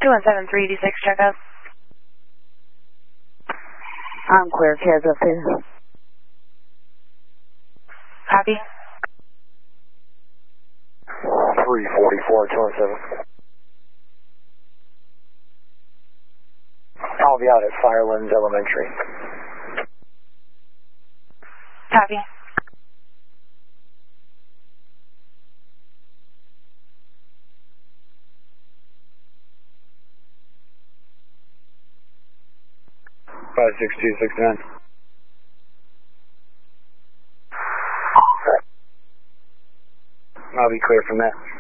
2173 D6 checkup. I'm clear, Kaz up there. Copy. 344-27. I'll be out at Firelands Elementary. Copy. Five 6269. I'll be clear from that.